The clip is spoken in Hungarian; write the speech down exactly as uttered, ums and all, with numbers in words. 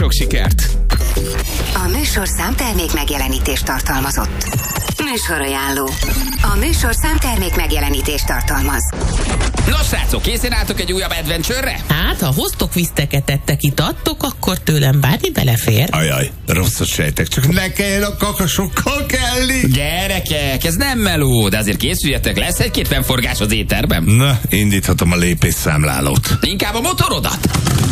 sok sikert! A műsor számtermék megjelenítést tartalmazott. Műsorajánló. A műsor számtermék megjelenítést tartalmaz. Nos, srácok, készen álltok egy újabb adventure-re? Hát, ha hoztok viszteket, ettek, itt adtok, akkor tőlem bármi belefér. Ajaj, rosszat sejtek, csak ne kelljen a kakasokkal kelni. Gyerekek, ez nem meló, de azért készüljetek, lesz egy-két fennforgás az éterben. Na, indíthatom a lépésszámlálót. Inkább a motorodat.